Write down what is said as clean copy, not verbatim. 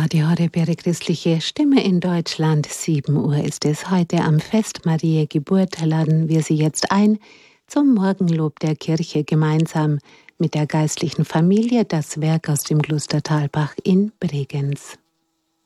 Radio Horeb, Ihre christliche Stimme in Deutschland. 7 Uhr ist es heute am Fest Mariä Geburt. Laden wir Sie jetzt ein zum Morgenlob der Kirche gemeinsam mit der geistlichen Familie, das Werk aus dem Kloster Thalbach in Bregenz.